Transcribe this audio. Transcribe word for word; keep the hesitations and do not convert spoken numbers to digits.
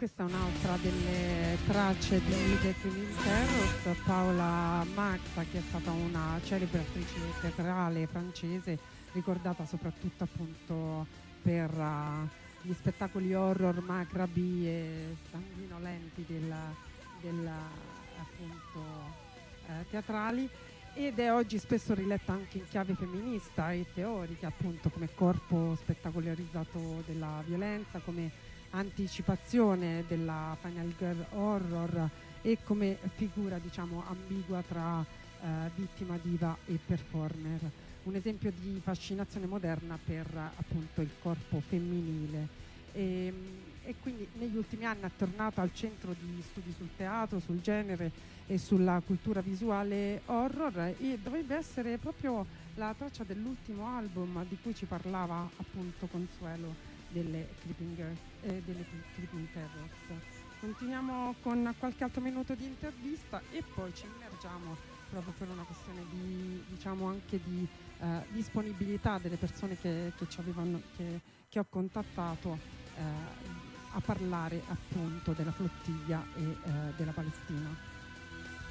questa è un'altra delle tracce di The Killing Terrors. Paola Magda, che è stata una celebre attrice teatrale francese, ricordata soprattutto appunto per uh, gli spettacoli horror macabri e sanguinolenti del, del appunto uh, teatrali, ed è oggi spesso riletta anche in chiave femminista e teorica, appunto come corpo spettacolarizzato della violenza, come anticipazione della final girl horror e come figura, diciamo, ambigua tra eh, vittima, diva e performer. Un esempio di fascinazione moderna per appunto il corpo femminile. E, e quindi negli ultimi anni è tornata al centro di studi sul teatro, sul genere e sulla cultura visuale horror, e dovrebbe essere proprio la traccia dell'ultimo album di cui ci parlava appunto Consuelo, delle Creeping, Girls, eh, delle Creeping Terrors. Continuiamo con qualche altro minuto di intervista e poi ci immergiamo proprio per una questione di, diciamo, anche di eh, disponibilità delle persone che, che ci avevano, che, che ho contattato eh, a parlare appunto della flottiglia e eh, della Palestina.